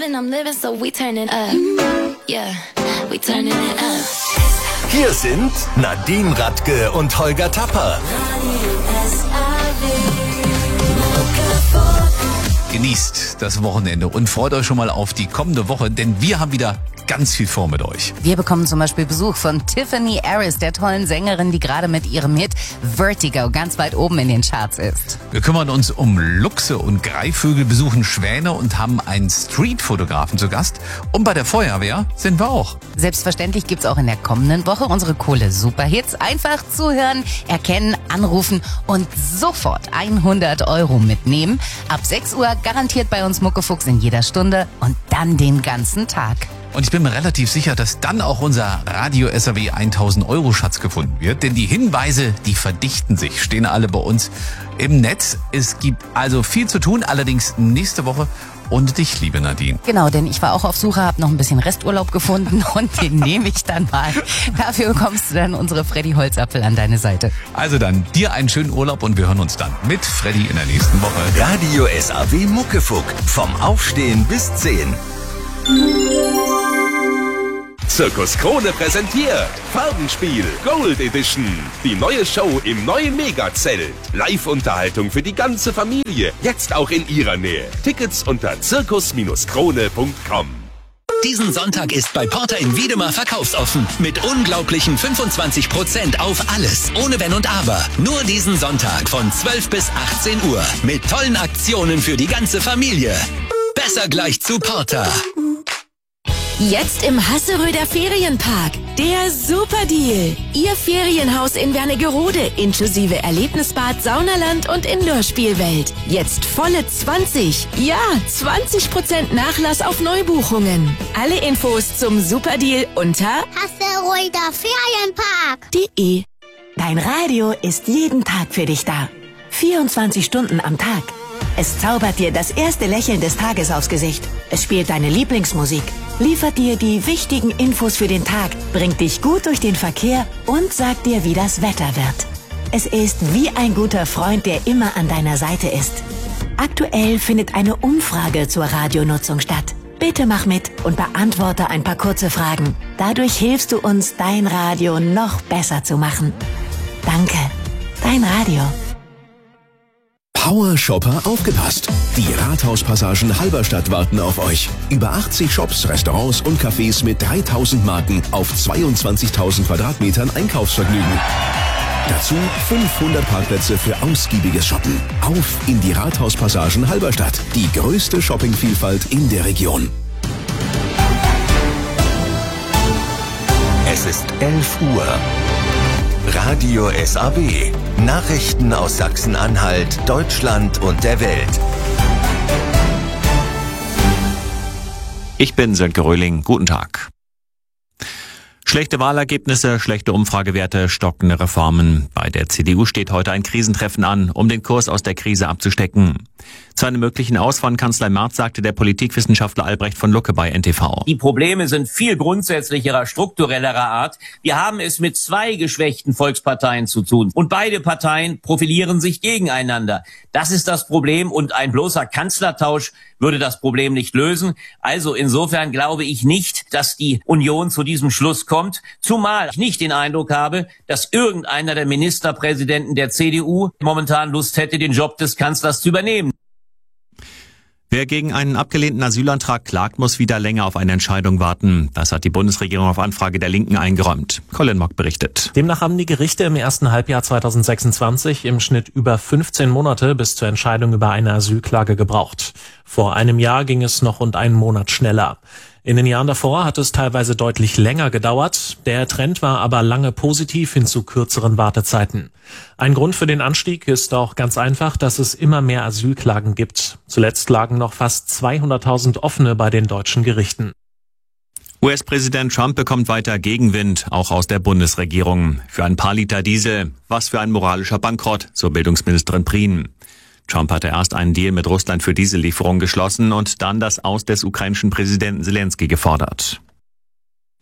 loving, I'm living, so we turning up. Yeah, we turning it up. Hier sind Nadine Radke und Holger Tapper. Genießt das Wochenende und freut euch schon mal auf die kommende Woche, denn wir haben wieder ganz viel vor mit euch. Wir bekommen zum Beispiel Besuch von Tiffany Harris, der tollen Sängerin, die gerade mit ihrem Hit Vertigo ganz weit oben in den Charts ist. Wir kümmern uns um Luchse und Greifvögel, besuchen Schwäne und haben einen Streetfotografen zu Gast. Und bei der Feuerwehr sind wir auch. Selbstverständlich gibt's auch in der kommenden Woche unsere Kohle-Superhits. Einfach zuhören, erkennen, anrufen und sofort 100 € mitnehmen. Ab 6 Uhr garantiert bei uns Muckefuchs in jeder Stunde und dann den ganzen Tag. Und ich bin mir relativ sicher, dass dann auch unser Radio SAW 1000 € Schatz gefunden wird. Denn die Hinweise, die verdichten sich, stehen alle bei uns im Netz. Es gibt also viel zu tun, allerdings nächste Woche und dich, liebe Nadine. Genau, denn ich war auch auf Suche, habe noch ein bisschen Resturlaub gefunden und den nehme ich dann mal. Dafür bekommst du dann unsere Freddy Holzapfel an deine Seite. Also dann, dir einen schönen Urlaub und wir hören uns dann mit Freddy in der nächsten Woche. Radio SAW Muckefuck. Vom Aufstehen bis 10. Zirkus Krone präsentiert Farbenspiel Gold Edition. Die neue Show im neuen Megazelt. Live-Unterhaltung für die ganze Familie. Jetzt auch in ihrer Nähe. Tickets unter zirkus-krone.com. Diesen Sonntag ist bei Porter in Wiedemar verkaufsoffen. Mit unglaublichen 25% auf alles. Ohne Wenn und Aber. Nur diesen Sonntag von 12 bis 18 Uhr. Mit tollen Aktionen für die ganze Familie. Besser gleich zu Porter. Jetzt im Hasseröder Ferienpark. Der Superdeal. Ihr Ferienhaus in Wernigerode inklusive Erlebnisbad, Saunaland und Indoor-Spielwelt. Jetzt volle 20%. Ja, 20% Nachlass auf Neubuchungen. Alle Infos zum Superdeal unter hasseröderferienpark.de. Dein Radio ist jeden Tag für dich da. 24 Stunden am Tag. Es zaubert dir das erste Lächeln des Tages aufs Gesicht. Es spielt deine Lieblingsmusik, liefert dir die wichtigen Infos für den Tag, bringt dich gut durch den Verkehr und sagt dir, wie das Wetter wird. Es ist wie ein guter Freund, der immer an deiner Seite ist. Aktuell findet eine Umfrage zur Radionutzung statt. Bitte mach mit und beantworte ein paar kurze Fragen. Dadurch hilfst du uns, dein Radio noch besser zu machen. Danke. Dein Radio. Power Shopper, aufgepasst! Die Rathauspassagen Halberstadt warten auf euch. Über 80 Shops, Restaurants und Cafés mit 3000 Marken auf 22.000 Quadratmetern Einkaufsvergnügen. Dazu 500 Parkplätze für ausgiebiges Shoppen. Auf in die Rathauspassagen Halberstadt. Die größte Shoppingvielfalt in der Region. Es ist 11 Uhr. Radio SAW. Nachrichten aus Sachsen-Anhalt, Deutschland und der Welt. Ich bin Sönke Röhling. Guten Tag. Schlechte Wahlergebnisse, schlechte Umfragewerte, stockende Reformen. Bei der CDU steht heute ein Krisentreffen an, um den Kurs aus der Krise abzustecken. Zu einem möglichen Aus von Kanzler Merz sagte der Politikwissenschaftler Albrecht von Lucke bei NTV. Die Probleme sind viel grundsätzlicherer, strukturellerer Art. Wir haben es mit zwei geschwächten Volksparteien zu tun. Und beide Parteien profilieren sich gegeneinander. Das ist das Problem und ein bloßer Kanzlertausch würde das Problem nicht lösen. Also insofern glaube ich nicht, dass die Union zu diesem Schluss kommt. Zumal ich nicht den Eindruck habe, dass irgendeiner der Ministerpräsidenten der CDU momentan Lust hätte, den Job des Kanzlers zu übernehmen. Wer gegen einen abgelehnten Asylantrag klagt, muss wieder länger auf eine Entscheidung warten. Das hat die Bundesregierung auf Anfrage der Linken eingeräumt. Colin Mock berichtet. Demnach haben die Gerichte im ersten Halbjahr 2026 im Schnitt über 15 Monate bis zur Entscheidung über eine Asylklage gebraucht. Vor einem Jahr ging es noch rund einen Monat schneller. In den Jahren davor hat es teilweise deutlich länger gedauert. Der Trend war aber lange positiv hin zu kürzeren Wartezeiten. Ein Grund für den Anstieg ist auch ganz einfach, dass es immer mehr Asylklagen gibt. Zuletzt lagen noch fast 200.000 offene bei den deutschen Gerichten. US-Präsident Trump bekommt weiter Gegenwind, auch aus der Bundesregierung. Für ein paar Liter Diesel, was für ein moralischer Bankrott, so Bildungsministerin Prien. Trump hatte erst einen Deal mit Russland für Diesellieferungen geschlossen und dann das Aus des ukrainischen Präsidenten Zelensky gefordert.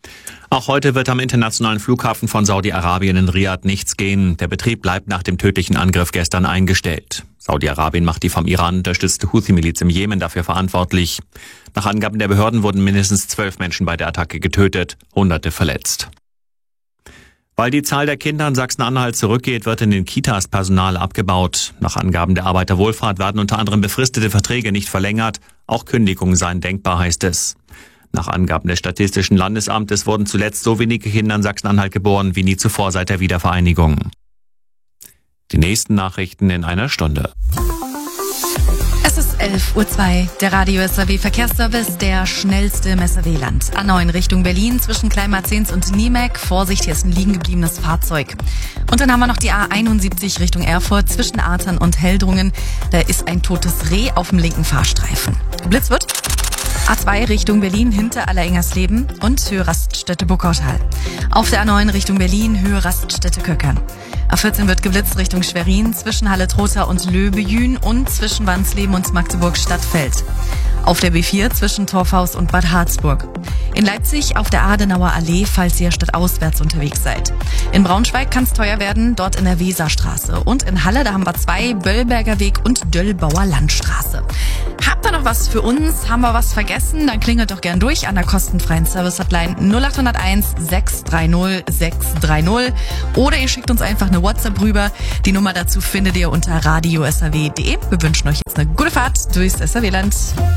Auch heute wird am internationalen Flughafen von Saudi-Arabien in Riad nichts gehen. Der Betrieb bleibt nach dem tödlichen Angriff gestern eingestellt. Saudi-Arabien macht die vom Iran unterstützte Houthi-Miliz im Jemen dafür verantwortlich. Nach Angaben der Behörden wurden mindestens 12 Menschen bei der Attacke getötet, Hunderte verletzt. Weil die Zahl der Kinder in Sachsen-Anhalt zurückgeht, wird in den Kitas Personal abgebaut. Nach Angaben der Arbeiterwohlfahrt werden unter anderem befristete Verträge nicht verlängert. Auch Kündigungen seien denkbar, heißt es. Nach Angaben des Statistischen Landesamtes wurden zuletzt so wenige Kinder in Sachsen-Anhalt geboren wie nie zuvor seit der Wiedervereinigung. Die nächsten Nachrichten in einer Stunde. Es ist 11:02 Uhr. Der Radio SAW Verkehrsservice, der schnellste im SAW-Land. A9 Richtung Berlin zwischen Kleinmarzens und Niemek. Vorsicht, hier ist ein liegen gebliebenes Fahrzeug. Und dann haben wir noch die A71 Richtung Erfurt zwischen Artern und Heldrungen. Da ist ein totes Reh auf dem linken Fahrstreifen. Blitz wird. A2 Richtung Berlin hinter Allerengersleben und Höhe Raststätte Burgautal. Auf der A9 Richtung Berlin Höhe Raststätte Köckern. A14 wird geblitzt Richtung Schwerin zwischen Halle-Trotha und Löbejün und zwischen Wansleben und Magdeburg-Stadtfeld. Auf der B4 zwischen Torfhaus und Bad Harzburg. In Leipzig auf der Adenauer Allee, falls ihr stadtauswärts unterwegs seid. In Braunschweig kann es teuer werden, dort in der Weserstraße. Und in Halle, da haben wir 2, Böllberger Weg und Döllbauer Landstraße. Habt ihr noch was für uns? Haben wir was vergessen? Dann klingelt doch gern durch an der kostenfreien Service-Hotline 0801 630 630. Oder ihr schickt uns einfach eine WhatsApp rüber. Die Nummer dazu findet ihr unter radiosaw.de. Wir wünschen euch jetzt eine gute Fahrt durchs SAW-Land.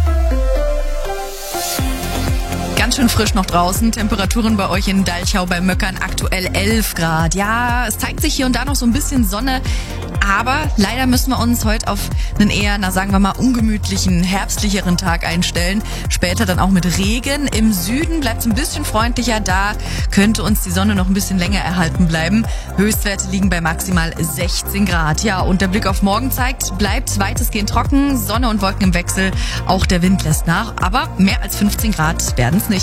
Ganz schön frisch noch draußen. Temperaturen bei euch in Dalchau bei Möckern aktuell 11 Grad. Ja, es zeigt sich hier und da noch so ein bisschen Sonne. Aber leider müssen wir uns heute auf einen eher, sagen wir mal, ungemütlichen, herbstlicheren Tag einstellen. Später dann auch mit Regen. Im Süden bleibt es ein bisschen freundlicher. Da könnte uns die Sonne noch ein bisschen länger erhalten bleiben. Höchstwerte liegen bei maximal 16 Grad. Ja, und der Blick auf morgen zeigt, bleibt weitestgehend trocken. Sonne und Wolken im Wechsel. Auch der Wind lässt nach. Aber mehr als 15 Grad werden es nicht.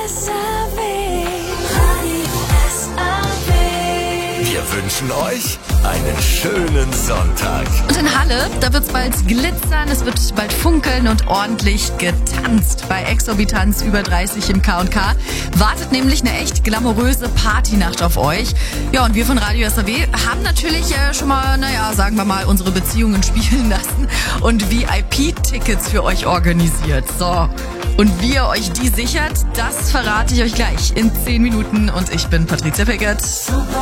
Wir wünschen euch einen schönen Sonntag. Und in Halle, da wird's bald glitzern, es wird bald funkeln und ordentlich getanzt. Bei Exorbitanz über 30 im K&K wartet nämlich eine echt glamouröse Partynacht auf euch. Ja, und wir von Radio SAW haben natürlich schon mal, sagen wir mal, unsere Beziehungen spielen lassen und VIP-Tickets für euch organisiert. So. Und wie ihr euch die sichert, das verrate ich euch gleich in 10 Minuten. Und ich bin Patricia Pickert.